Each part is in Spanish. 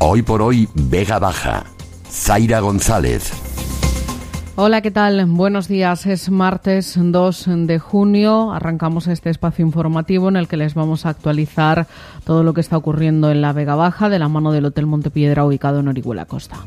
Hoy por hoy, Vega Baja. Zaira González. Hola, ¿qué tal? Buenos días. Es martes 2 de junio. Arrancamos este espacio informativo en el que les vamos a actualizar todo lo que está ocurriendo en la Vega Baja de la mano del Hotel Montepiedra ubicado en Orihuela Costa.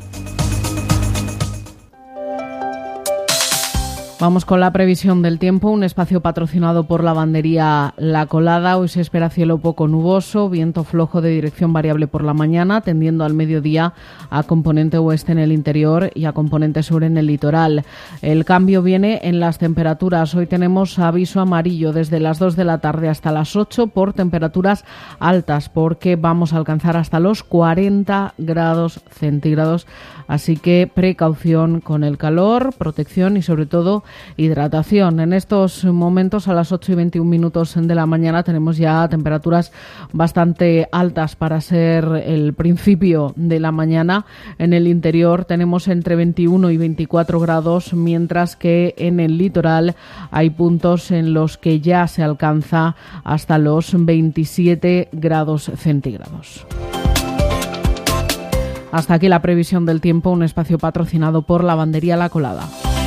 Vamos con la previsión del tiempo, un espacio patrocinado por lavandería La Colada. Hoy se espera cielo poco nuboso, viento flojo de dirección variable por la mañana, tendiendo al mediodía a componente oeste en el interior y a componente sur en el litoral. El cambio viene en las temperaturas. Hoy tenemos aviso amarillo desde las 2 de la tarde hasta las 8 por temperaturas altas, porque vamos a alcanzar hasta los 40 grados centígrados. Así que precaución con el calor, protección y sobre todo hidratación. En estos momentos, a las 8 y 21 minutos de la mañana, tenemos ya temperaturas bastante altas para ser el principio de la mañana. En el interior tenemos entre 21 y 24 grados, mientras que en el litoral hay puntos en los que ya se alcanza hasta los 27 grados centígrados. Hasta aquí la previsión del tiempo, un espacio patrocinado por Lavandería La Colada.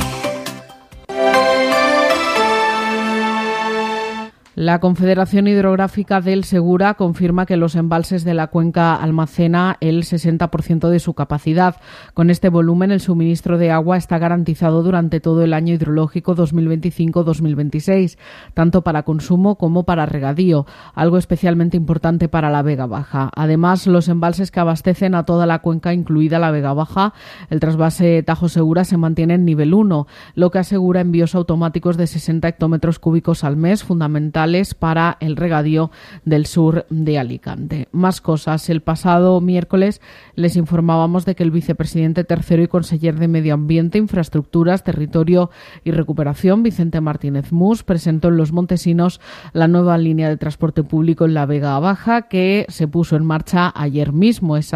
La Confederación Hidrográfica del Segura confirma que los embalses de la cuenca almacena el 60% de su capacidad. Con este volumen, el suministro de agua está garantizado durante todo el año hidrológico 2025-2026, tanto para consumo como para regadío, algo especialmente importante para la Vega Baja. Además, los embalses que abastecen a toda la cuenca, incluida la Vega Baja, el trasvase Tajo Segura, se mantiene en nivel 1, lo que asegura envíos automáticos de 60 hectómetros cúbicos al mes, fundamentales para el regadío del sur de Alicante. Más cosas. El pasado miércoles les informábamos de que el vicepresidente tercero y conseller de Medio Ambiente, Infraestructuras, Territorio y Recuperación, Vicente Martínez Mus, presentó en Los Montesinos la nueva línea de transporte público en la Vega Baja que se puso en marcha ayer mismo. Esa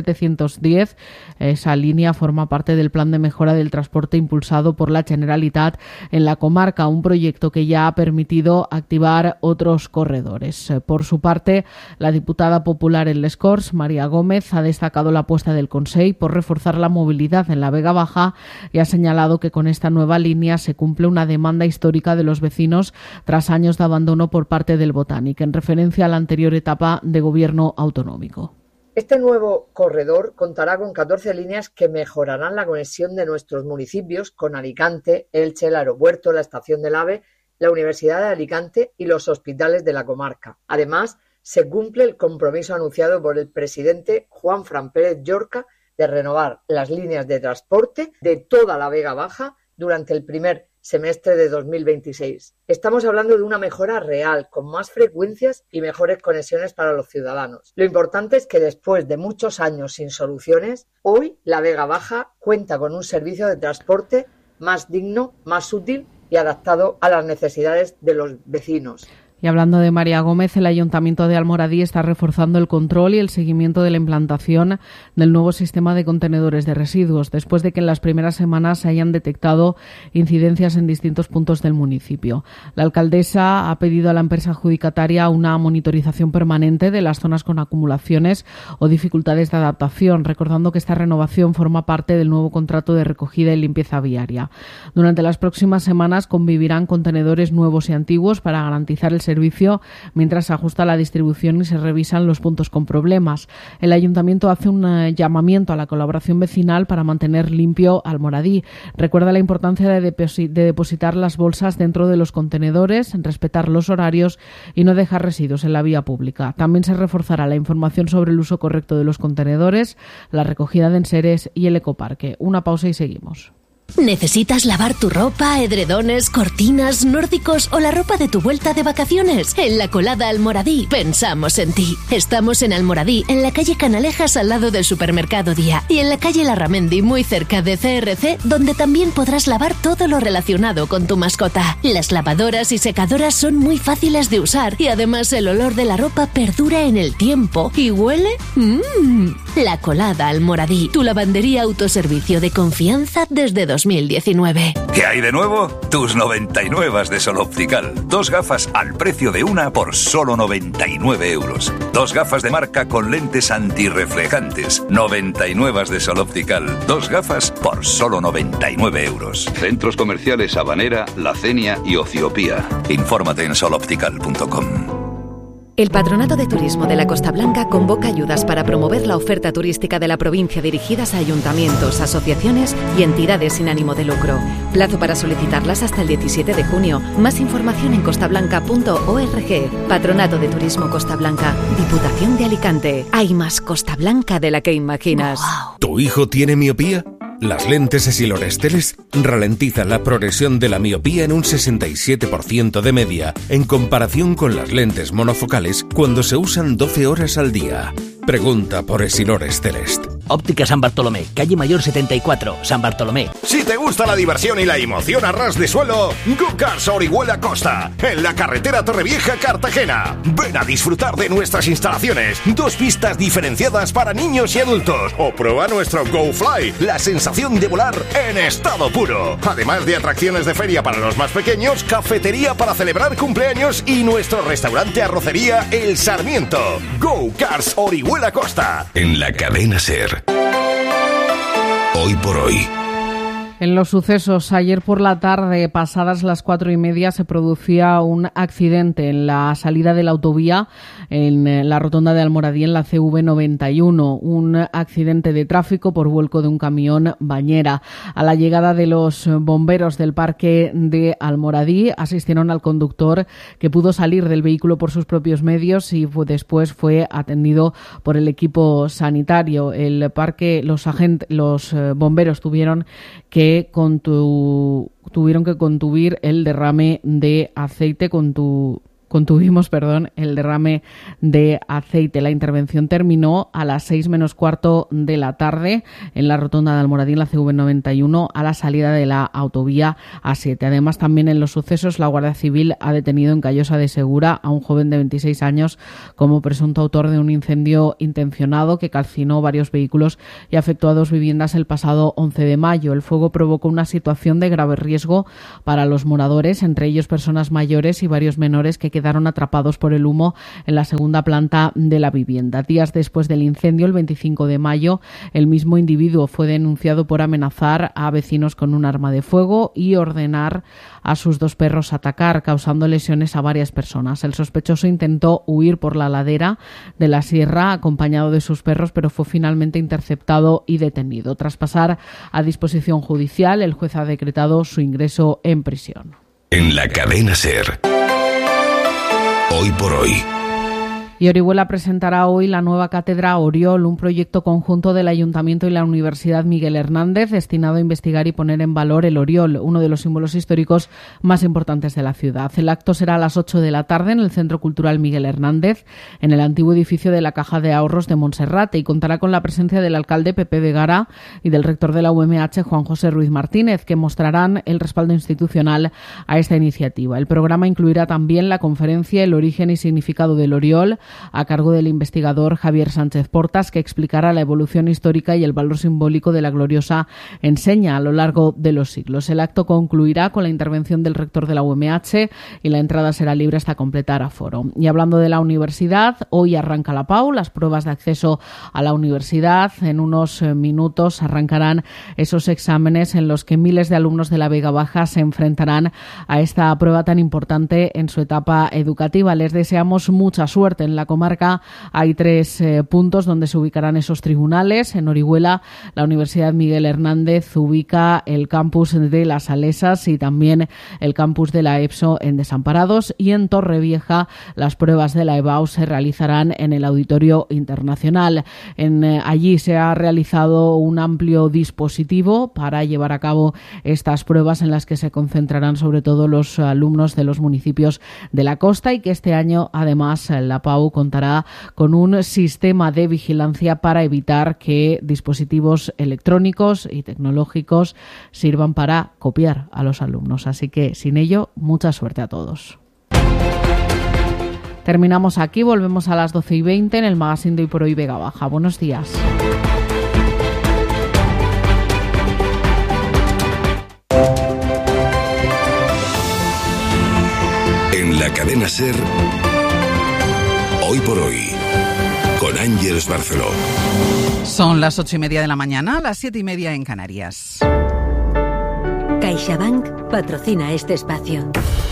C710, esa línea forma parte del plan de mejora del transporte impulsado por la Generalitat en la comarca, un proyecto que ya ha permitido activar otros corredores. Por su parte, la diputada popular en Les Corts, María Gómez, ha destacado la apuesta del Consell por reforzar la movilidad en la Vega Baja y ha señalado que con esta nueva línea se cumple una demanda histórica de los vecinos tras años de abandono por parte del Botánic, en referencia a la anterior etapa de gobierno autonómico. Este nuevo corredor contará con 14 líneas que mejorarán la conexión de nuestros municipios con Alicante, Elche, el aeropuerto, la estación del AVE, la Universidad de Alicante y los hospitales de la comarca. Además, se cumple el compromiso anunciado por el presidente Juanfran Pérez Llorca de renovar las líneas de transporte de toda la Vega Baja durante el primer semestre de 2026. Estamos hablando de una mejora real, con más frecuencias y mejores conexiones para los ciudadanos. Lo importante es que después de muchos años sin soluciones, hoy la Vega Baja cuenta con un servicio de transporte más digno, más útil y adaptado a las necesidades de los vecinos. Y hablando de María Gómez, el Ayuntamiento de Almoradí está reforzando el control y el seguimiento de la implantación del nuevo sistema de contenedores de residuos, después de que en las primeras semanas se hayan detectado incidencias en distintos puntos del municipio. La alcaldesa ha pedido a la empresa adjudicataria una monitorización permanente de las zonas con acumulaciones o dificultades de adaptación, recordando que esta renovación forma parte del nuevo contrato de recogida y limpieza viaria. Durante las próximas semanas convivirán contenedores nuevos y antiguos para garantizar el servicio mientras se ajusta la distribución y se revisan los puntos con problemas. El Ayuntamiento hace un llamamiento a la colaboración vecinal para mantener limpio Almoradí. Recuerda la importancia de depositar las bolsas dentro de los contenedores, respetar los horarios y no dejar residuos en la vía pública. También se reforzará la información sobre el uso correcto de los contenedores, la recogida de enseres y el ecoparque. Una pausa y seguimos. ¿Necesitas lavar tu ropa, edredones, cortinas, nórdicos o la ropa de tu vuelta de vacaciones? En La Colada Almoradí pensamos en ti. Estamos en Almoradí, en la calle Canalejas al lado del supermercado Día y en la calle Larramendi muy cerca de CRC, donde también podrás lavar todo lo relacionado con tu mascota. Las lavadoras y secadoras son muy fáciles de usar y además el olor de la ropa perdura en el tiempo y huele La Colada Almoradí, tu lavandería autoservicio de confianza desde 2019. ¿Qué hay de nuevo? Tus 99 de Sol Optical. 2 gafas al precio de una por solo 99 euros. 2 gafas de marca con lentes antirreflejantes. 99 de Sol Optical. 2 gafas por solo 99 euros. Centros comerciales Habanera, La Cenia y Ociopía. Infórmate en soloptical.com. El Patronato de Turismo de la Costa Blanca convoca ayudas para promover la oferta turística de la provincia dirigidas a ayuntamientos, asociaciones y entidades sin ánimo de lucro. Plazo para solicitarlas hasta el 17 de junio. Más información en costablanca.org. Patronato de Turismo Costa Blanca, Diputación de Alicante. Hay más Costa Blanca de la que imaginas. Wow. ¿Tu hijo tiene miopía? Las lentes Essilor-Esteles ralentizan la progresión de la miopía en un 67% de media, en comparación con las lentes monofocales cuando se usan 12 horas al día. Pregunta por Essilor-Esteles. Óptica San Bartolomé, calle Mayor 74, San Bartolomé. Si te gusta la diversión y la emoción a ras de suelo, Go Cars Orihuela Costa, en la carretera Torrevieja-Cartagena. Ven a disfrutar de nuestras instalaciones. 2 pistas diferenciadas para niños y adultos. O prueba nuestro Go Fly, la sensación de volar en estado puro. Además de atracciones de feria para los más pequeños, cafetería para celebrar cumpleaños y nuestro restaurante arrocería El Sarmiento. Go Cars Orihuela Costa, en la cadena SER. Hoy por hoy. En los sucesos, ayer por la tarde, pasadas las 4:30, se producía un accidente en la salida de la autovía en la rotonda de Almoradí, en la CV91. Un accidente de tráfico por vuelco de un camión bañera. A la llegada de los bomberos del parque de Almoradí, asistieron al conductor, que pudo salir del vehículo por sus propios medios y después fue atendido por el equipo sanitario. El parque, los bomberos tuvieron que contuvir el derrame de aceite, contuvimos el derrame de aceite. La intervención terminó a las 6 menos cuarto de la tarde en la rotonda de Almoradí, en la CV91, a la salida de la autovía A7. Además, también en los sucesos, la Guardia Civil ha detenido en Callosa de Segura a un joven de 26 años como presunto autor de un incendio intencionado que calcinó varios vehículos y afectó a 2 viviendas el pasado 11 de mayo. El fuego provocó una situación de grave riesgo para los moradores, entre ellos personas mayores y varios menores que quedaron atrapados por el humo en la segunda planta de la vivienda. Días después del incendio, el 25 de mayo, el mismo individuo fue denunciado por amenazar a vecinos con un arma de fuego y ordenar a sus 2 perros atacar, causando lesiones a varias personas. El sospechoso intentó huir por la ladera de la sierra acompañado de sus perros, pero fue finalmente interceptado y detenido. Tras pasar a disposición judicial, el juez ha decretado su ingreso en prisión. En la cadena SER. Hoy por hoy. Y Orihuela presentará hoy la nueva cátedra Oriol, un proyecto conjunto del Ayuntamiento y la Universidad Miguel Hernández destinado a investigar y poner en valor el Oriol, uno de los símbolos históricos más importantes de la ciudad. El acto será a las 8 de la tarde en el Centro Cultural Miguel Hernández, en el antiguo edificio de la Caja de Ahorros de Monserrate, y contará con la presencia del alcalde Pepe Vegara y del rector de la UMH, Juan José Ruiz Martínez, que mostrarán el respaldo institucional a esta iniciativa. El programa incluirá también la conferencia El origen y significado del Oriol, a cargo del investigador Javier Sánchez Portas, que explicará la evolución histórica y el valor simbólico de la gloriosa enseña a lo largo de los siglos. El acto concluirá con la intervención del rector de la UMH y la entrada será libre hasta completar aforo. Y hablando de la universidad, hoy arranca la PAU, las pruebas de acceso a la universidad. En unos minutos arrancarán esos exámenes en los que miles de alumnos de la Vega Baja se enfrentarán a esta prueba tan importante en su etapa educativa. Les deseamos mucha suerte. En la comarca hay 3 puntos donde se ubicarán esos tribunales. En Orihuela, la Universidad Miguel Hernández ubica el campus de Las Salesas y también el campus de la EPSO en Desamparados, y en Torrevieja las pruebas de la EBAU se realizarán en el Auditorio Internacional. Allí se ha realizado un amplio dispositivo para llevar a cabo estas pruebas, en las que se concentrarán sobre todo los alumnos de los municipios de la costa, y que este año además la PAU contará con un sistema de vigilancia para evitar que dispositivos electrónicos y tecnológicos sirvan para copiar a los alumnos. Así que sin ello, mucha suerte a todos. Terminamos aquí, volvemos a las 12:20 en el magazine de Hoy por Hoy Vega Baja. Buenos días. Cadena SER, Hoy por Hoy, con Ángeles Barceló. Son las 8:30 de la mañana, las 7:30 en Canarias. CaixaBank patrocina este espacio.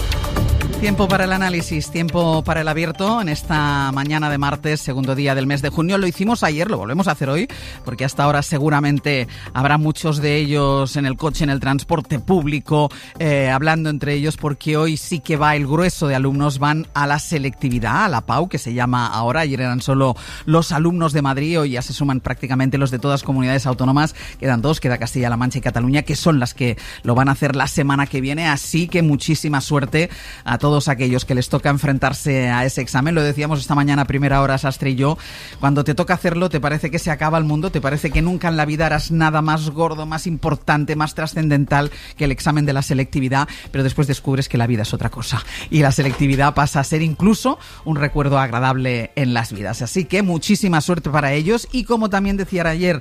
Tiempo para el análisis, tiempo para el abierto en esta mañana de martes, segundo día del mes de junio. Lo hicimos ayer, lo volvemos a hacer hoy, porque hasta ahora seguramente habrá muchos de ellos en el coche, en el transporte público, hablando entre ellos, porque hoy sí que va el grueso de alumnos, van a la selectividad, a la PAU, que se llama ahora. Ayer eran solo los alumnos de Madrid, hoy ya se suman prácticamente los de todas comunidades autónomas. Quedan dos, queda Castilla-La Mancha y Cataluña, que son las que lo van a hacer la semana que viene. Así que muchísima suerte a todos aquellos que les toca enfrentarse a ese examen. Lo decíamos esta mañana a primera hora, Sastre y yo, cuando te toca hacerlo te parece que se acaba el mundo, te parece que nunca en la vida harás nada más gordo, más importante, más trascendental que el examen de la selectividad, pero después descubres que la vida es otra cosa y la selectividad pasa a ser incluso un recuerdo agradable en las vidas. Así que muchísima suerte para ellos, y como también decían ayer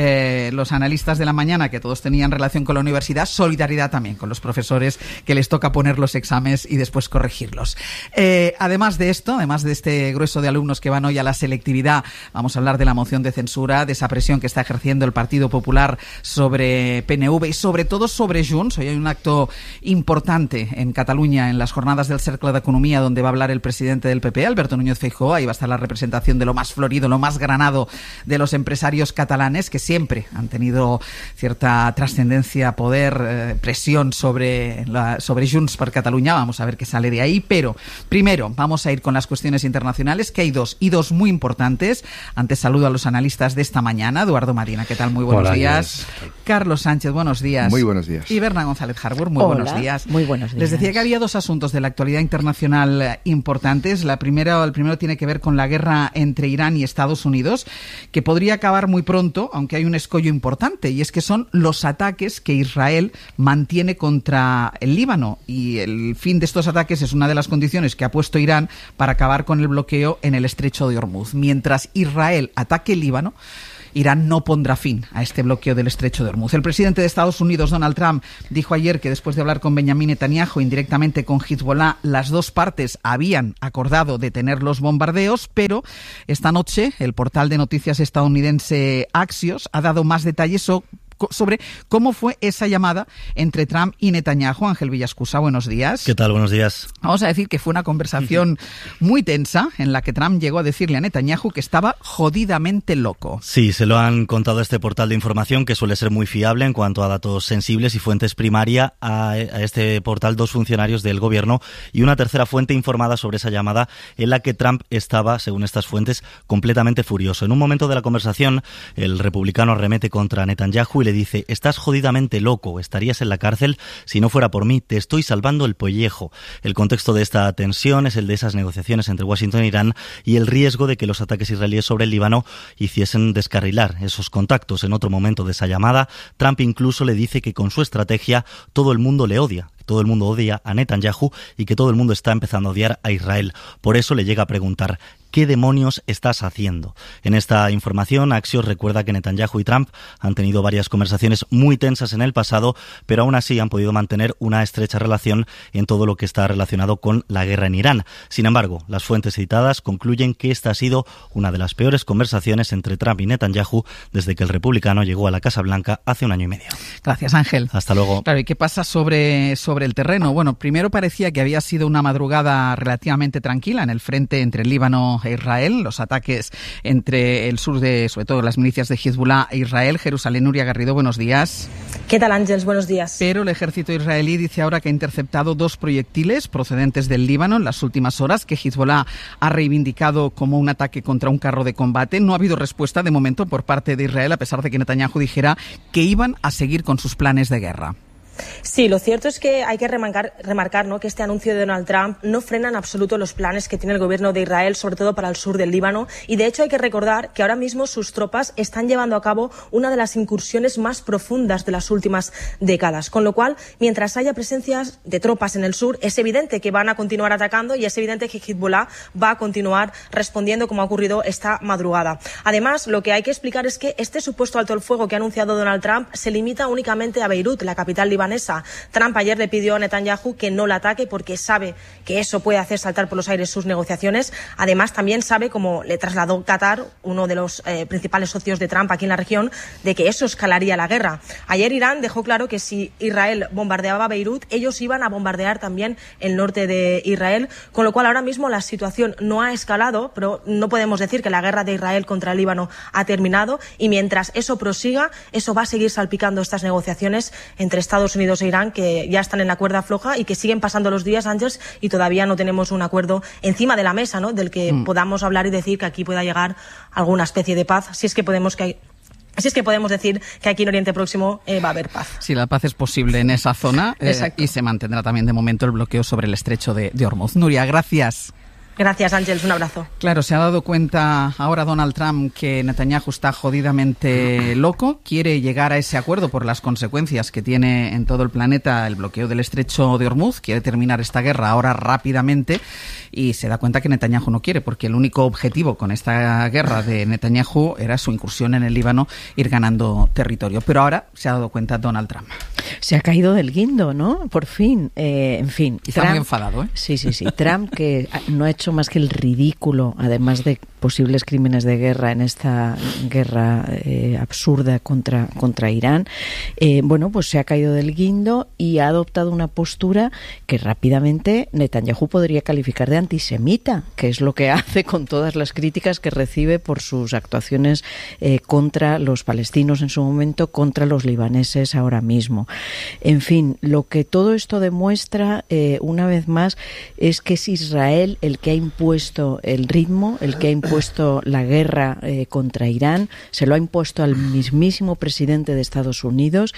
los analistas de la mañana, que todos tenían relación con la universidad, solidaridad también con los profesores que les toca poner los exámenes y después corregirlos. Además de esto, además de este grueso de alumnos que van hoy a la selectividad, vamos a hablar de la moción de censura, de esa presión que está ejerciendo el Partido Popular sobre PNV y sobre todo sobre Junts. Hoy hay un acto importante en Cataluña, en las jornadas del Cercle d'Economia, donde va a hablar el presidente del PP, Alberto Núñez Feijóo. Ahí va a estar la representación de lo más florido, lo más granado de los empresarios catalanes, que siempre han tenido cierta trascendencia, poder, presión sobre Junts per Catalunya. Vamos a ver qué sale de ahí, pero primero vamos a ir con las cuestiones internacionales, que hay dos muy importantes. Antes saludo a los analistas de esta mañana. Eduardo Marina, ¿qué tal? Muy buenos días. Carlos Sánchez, buenos días. Muy buenos días. Y Berna González Harbour, muy buenos días. Muy buenos días. Les decía que había dos asuntos de la actualidad internacional importantes. El primero tiene que ver con la guerra entre Irán y Estados Unidos, que podría acabar muy pronto, aunque hay un escollo importante, y es que son los ataques que Israel mantiene contra el Líbano, y el fin de estos ataques es una de las condiciones que ha puesto Irán para acabar con el bloqueo en el estrecho de Hormuz. Mientras Israel ataque el Líbano, Irán no pondrá fin a este bloqueo del estrecho de Hormuz. El presidente de Estados Unidos, Donald Trump, dijo ayer que después de hablar con Benjamin Netanyahu, indirectamente con Hezbollah, las dos partes habían acordado detener los bombardeos, pero esta noche el portal de noticias estadounidense Axios ha dado más detalles sobre cómo fue esa llamada entre Trump y Netanyahu. Ángel Villascusa, buenos días. ¿Qué tal? Buenos días. Vamos a decir que fue una conversación muy tensa en la que Trump llegó a decirle a Netanyahu que estaba jodidamente loco. Sí, se lo han contado a este portal de información, que suele ser muy fiable en cuanto a datos sensibles y fuentes primaria. A este portal dos funcionarios del gobierno y una tercera fuente informada sobre esa llamada, en la que Trump estaba, según estas fuentes, completamente furioso. En un momento de la conversación, el republicano arremete contra Netanyahu y le dice: estás jodidamente loco, estarías en la cárcel si no fuera por mí, te estoy salvando el pellejo. El contexto de esta tensión es el de esas negociaciones entre Washington e Irán y el riesgo de que los ataques israelíes sobre el Líbano hiciesen descarrilar esos contactos. En otro momento de esa llamada, Trump incluso le dice que con su estrategia todo el mundo le odia. Todo el mundo odia a Netanyahu y que todo el mundo está empezando a odiar a Israel. Por eso le llega a preguntar: ¿qué demonios estás haciendo? En esta información, Axios recuerda que Netanyahu y Trump han tenido varias conversaciones muy tensas en el pasado, pero aún así han podido mantener una estrecha relación en todo lo que está relacionado con la guerra en Irán. Sin embargo, las fuentes citadas concluyen que esta ha sido una de las peores conversaciones entre Trump y Netanyahu desde que el republicano llegó a la Casa Blanca hace un año y medio. Gracias, Ángel. Hasta luego. Claro, ¿y qué pasa sobre el terreno? Bueno, primero parecía que había sido una madrugada relativamente tranquila en el frente entre el Líbano e Israel, los ataques entre el sur de, sobre todo, las milicias de Hezbollah e Israel. Jerusalén, Nuria Garrido, buenos días. ¿Qué tal, Ángels? Buenos días. Pero el ejército israelí dice ahora que ha interceptado 2 proyectiles procedentes del Líbano en las últimas horas, que Hezbollah ha reivindicado como un ataque contra un carro de combate. No ha habido respuesta de momento por parte de Israel, a pesar de que Netanyahu dijera que iban a seguir con sus planes de guerra. Sí, lo cierto es que hay que remarcar, ¿no?, que este anuncio de Donald Trump no frena en absoluto los planes que tiene el gobierno de Israel, sobre todo para el sur del Líbano, y de hecho hay que recordar que ahora mismo sus tropas están llevando a cabo una de las incursiones más profundas de las últimas décadas, con lo cual, mientras haya presencias de tropas en el sur, es evidente que van a continuar atacando y es evidente que Hezbollah va a continuar respondiendo, como ha ocurrido esta madrugada. Además, lo que hay que explicar es que este supuesto alto el fuego que ha anunciado Donald Trump se limita únicamente a Beirut, la capital libanesa, libanesa. Trump ayer le pidió a Netanyahu que no la ataque porque sabe que eso puede hacer saltar por los aires sus negociaciones. Además, también sabe, como le trasladó Qatar, uno de los principales socios de Trump aquí en la región, de que eso escalaría la guerra. Ayer Irán dejó claro que si Israel bombardeaba Beirut, ellos iban a bombardear también el norte de Israel, con lo cual ahora mismo la situación no ha escalado, pero no podemos decir que la guerra de Israel contra el Líbano ha terminado, y mientras eso prosiga, eso va a seguir salpicando estas negociaciones entre Estados Unidos e Irán, que ya están en la cuerda floja y que siguen pasando los días, Ángeles, y todavía no tenemos un acuerdo encima de la mesa, ¿no?, del que podamos hablar y decir que aquí pueda llegar alguna especie de paz, si es que podemos decir que aquí en Oriente Próximo va a haber paz. Sí, la paz es posible en esa zona y se mantendrá también de momento el bloqueo sobre el estrecho de Hormuz. Nuria, gracias. Gracias, Ángeles, un abrazo. Claro, se ha dado cuenta ahora Donald Trump que Netanyahu está jodidamente loco, quiere llegar a ese acuerdo por las consecuencias que tiene en todo el planeta el bloqueo del estrecho de Hormuz, quiere terminar esta guerra ahora rápidamente y se da cuenta que Netanyahu no quiere, porque el único objetivo con esta guerra de Netanyahu era su incursión en el Líbano, ir ganando territorio. Pero ahora se ha dado cuenta Donald Trump. Se ha caído del guindo, ¿no? Por fin. En fin. Está Trump, muy enfadado, ¿eh? Sí. Trump, que no ha hecho más que el ridículo, además de posibles crímenes de guerra en esta guerra absurda contra Irán, pues se ha caído del guindo y ha adoptado una postura que rápidamente Netanyahu podría calificar de antisemita, que es lo que hace con todas las críticas que recibe por sus actuaciones contra los palestinos en su momento, contra los libaneses ahora mismo. En fin, lo que todo esto demuestra, una vez más, es que es Israel el que ha impuesto el ritmo, el que ha impuesto la guerra contra Irán, se lo ha impuesto al mismísimo presidente de Estados Unidos.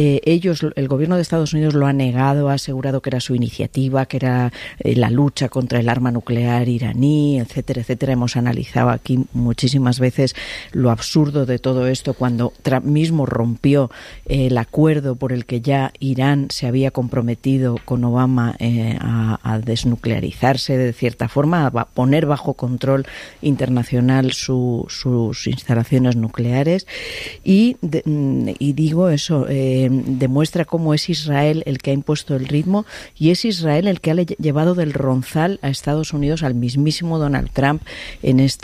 El gobierno de Estados Unidos lo ha negado, ha asegurado que era su iniciativa, que era la lucha contra el arma nuclear iraní, etcétera, etcétera. Hemos analizado aquí muchísimas veces lo absurdo de todo esto cuando Trump mismo rompió el acuerdo por el que ya Irán se había comprometido con Obama a desnuclearizarse de cierta forma, a poner bajo control internacional sus instalaciones nucleares y digo eso, demuestra cómo es Israel el que ha impuesto el ritmo y es Israel el que ha llevado del ronzal a Estados Unidos, al mismísimo Donald Trump en esta